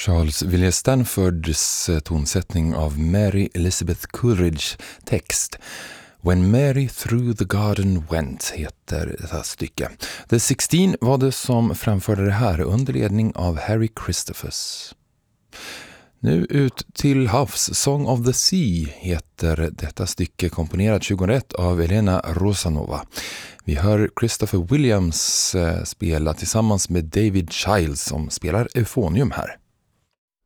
Charles Villiers Stanfords tonsättning av Mary Elizabeth Coleridge text. When Mary Through the Garden Went heter detta stycke. The 16 var det som framförde det här under ledning av Harry Christophers. Nu ut till havs. Song of the Sea heter detta stycke, komponerat 2001 av Elena Rosanova. Vi hör Christopher Williams spela tillsammans med David Childs som spelar euphonium här.